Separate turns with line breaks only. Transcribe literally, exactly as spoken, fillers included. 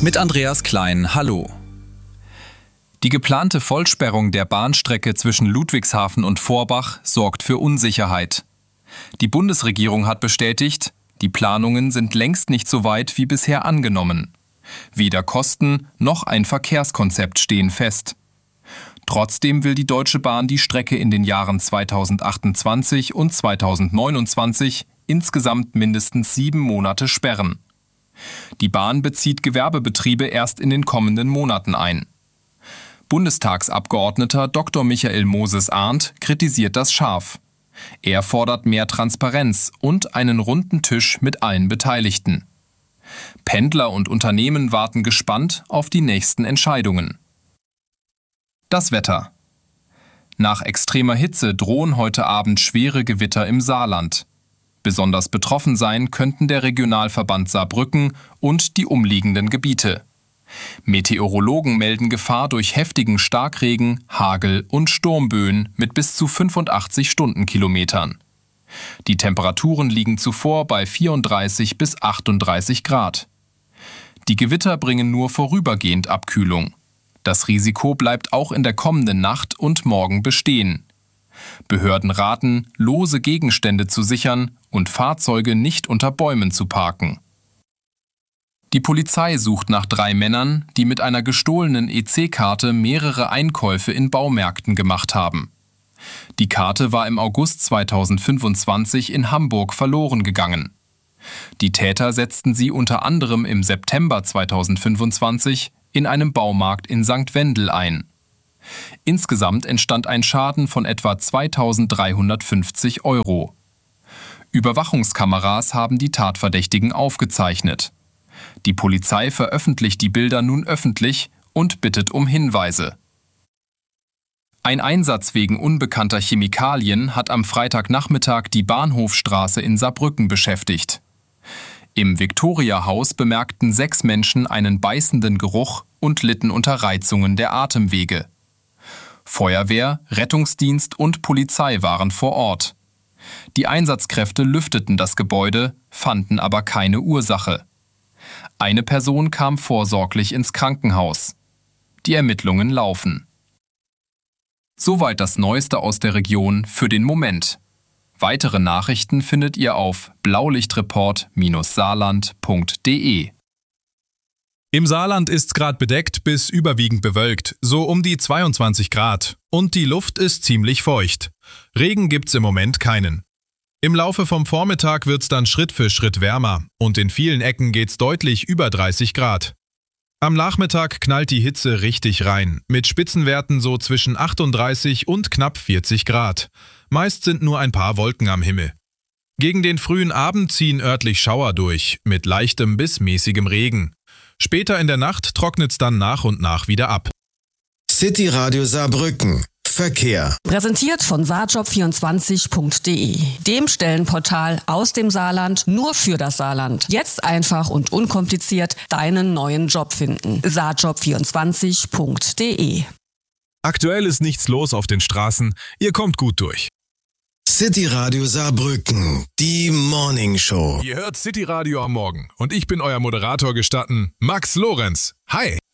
Mit Andreas Klein, hallo. Die geplante Vollsperrung der Bahnstrecke zwischen Ludwigshafen und Vorbach sorgt für Unsicherheit. Die Bundesregierung hat bestätigt, die Planungen sind längst nicht so weit wie bisher angenommen. Weder Kosten noch ein Verkehrskonzept stehen fest. Trotzdem will die Deutsche Bahn die Strecke in den Jahren zweitausendachtundzwanzig und zweitausendneunundzwanzig insgesamt mindestens sieben Monate sperren. Die Bahn bezieht Gewerbebetriebe erst in den kommenden Monaten ein. Bundestagsabgeordneter Doktor Michael Moses-Arndt kritisiert das scharf. Er fordert mehr Transparenz und einen runden Tisch mit allen Beteiligten. Pendler und Unternehmen warten gespannt auf die nächsten Entscheidungen. Das Wetter. Nach extremer Hitze drohen heute Abend schwere Gewitter im Saarland. Besonders betroffen sein könnten der Regionalverband Saarbrücken und die umliegenden Gebiete. Meteorologen melden Gefahr durch heftigen Starkregen, Hagel und Sturmböen mit bis zu fünfundachtzig Stundenkilometern. Die Temperaturen liegen zuvor bei vierunddreißig bis achtunddreißig Grad. Die Gewitter bringen nur vorübergehend Abkühlung. Das Risiko bleibt auch in der kommenden Nacht und morgen bestehen. Behörden raten, lose Gegenstände zu sichern und Fahrzeuge nicht unter Bäumen zu parken. Die Polizei sucht nach drei Männern, die mit einer gestohlenen E C-Karte mehrere Einkäufe in Baumärkten gemacht haben. Die Karte war im August zweitausendfünfundzwanzig in Hamburg verloren gegangen. Die Täter setzten sie unter anderem im September zweitausendfünfundzwanzig in einem Baumarkt in Sankt Wendel ein. Insgesamt entstand ein Schaden von etwa zweitausenddreihundertfünfzig Euro. Überwachungskameras haben die Tatverdächtigen aufgezeichnet. Die Polizei veröffentlicht die Bilder nun öffentlich und bittet um Hinweise. Ein Einsatz wegen unbekannter Chemikalien hat am Freitagnachmittag die Bahnhofstraße in Saarbrücken beschäftigt. Im Viktoria-Haus bemerkten sechs Menschen einen beißenden Geruch und litten unter Reizungen der Atemwege. Feuerwehr, Rettungsdienst und Polizei waren vor Ort. Die Einsatzkräfte lüfteten das Gebäude, fanden aber keine Ursache. Eine Person kam vorsorglich ins Krankenhaus. Die Ermittlungen laufen. Soweit das Neueste aus der Region für den Moment. Weitere Nachrichten findet ihr auf blaulichtreport Bindestrich saarland Punkt de.
Im Saarland ist's gerade bedeckt bis überwiegend bewölkt, so um die zweiundzwanzig Grad. Und die Luft ist ziemlich feucht. Regen gibt's im Moment keinen. Im Laufe vom Vormittag wird's dann Schritt für Schritt wärmer und in vielen Ecken geht's deutlich über dreißig Grad. Am Nachmittag knallt die Hitze richtig rein, mit Spitzenwerten so zwischen achtunddreißig und knapp vierzig Grad. Meist sind nur ein paar Wolken am Himmel. Gegen den frühen Abend ziehen örtlich Schauer durch, mit leichtem bis mäßigem Regen. Später in der Nacht trocknet's dann nach und nach wieder ab.
City Radio Saarbrücken. Verkehr.
Präsentiert von saarjob vierundzwanzig Punkt de, dem Stellenportal aus dem Saarland nur für das Saarland. Jetzt einfach und unkompliziert deinen neuen Job finden. saarjob vierundzwanzig Punkt de.
Aktuell ist nichts los auf den Straßen, ihr kommt gut durch.
City Radio Saarbrücken, die Morning Show.
Ihr hört City Radio am Morgen und ich bin euer Moderator gestatten, Max Lorenz. Hi!